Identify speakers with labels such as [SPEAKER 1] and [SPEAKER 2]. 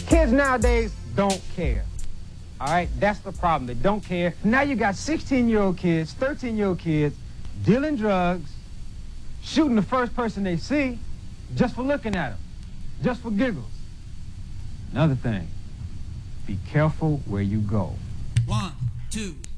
[SPEAKER 1] Kids nowadays don't care. All right, that's the problem. They don't care. Now you got 16-year-old kids, 13-year-old kids dealing drugs, shooting the first person they see just for looking at them, just for giggles. Another thing, be careful where you go.
[SPEAKER 2] 1, 2,